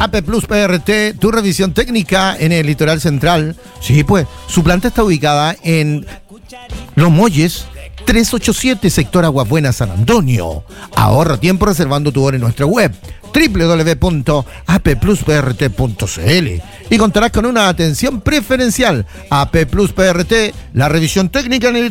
AP Plus PRT, tu revisión técnica en el litoral central. Sí, pues, su planta está ubicada en Los Molles, 387, sector Aguas Buenas, San Antonio. Ahorra tiempo reservando tu hora en nuestra web www.applusprt.cl y contarás con una atención preferencial. AP Plus PRT, la revisión técnica en el